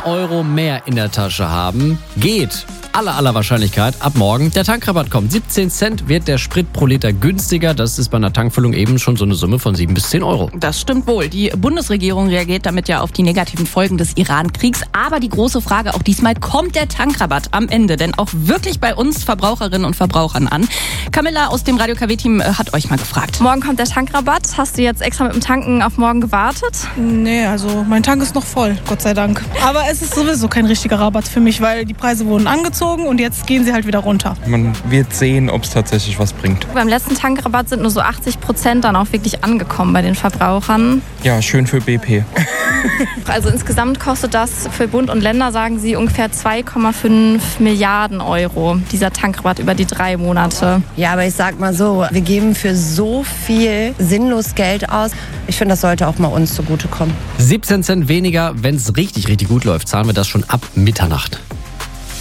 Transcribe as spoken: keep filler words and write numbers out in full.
Euro mehr in der Tasche haben. Geht. Aller, aller Wahrscheinlichkeit ab morgen. Der Tankrabatt kommt. siebzehn Cent wird der Sprit pro Liter günstiger. Das ist bei einer Tankfüllung eben schon so eine Summe von sieben bis zehn Euro. Das stimmt wohl. Die Bundesregierung reagiert damit ja auf die negativen Folgen des Iran-Kriegs. Aber die große Frage auch diesmal, kommt der Tankrabatt am Ende denn auch wirklich bei uns Verbraucherinnen und Verbrauchern an? Camilla aus dem Radio K W-Team hat euch mal gefragt. Morgen kommt der Tankrabatt. Hast du jetzt extra mit dem Tanken auf morgen gewartet? Nee, also mein Tank ist noch voll, Gott sei Dank. Aber es ist sowieso kein richtiger Rabatt für mich, weil die Preise wurden angezogen und jetzt gehen sie halt wieder runter. Man wird sehen, ob es tatsächlich was bringt. Beim letzten Tankrabatt sind nur so achtzig Prozent dann auch wirklich angekommen bei den Verbrauchern. Ja, schön für B P. Also insgesamt kostet das für Bund und Länder, sagen sie, ungefähr zwei Komma fünf Milliarden Euro, dieser Tankrabatt über die drei Monate. Ja, aber ich sag mal so, wir geben für so viel sinnlos Geld aus. Ich finde, das sollte auch mal uns zugutekommen. siebzehn Cent weniger, wenn es richtig, richtig gut läuft, zahlen wir das schon ab Mitternacht.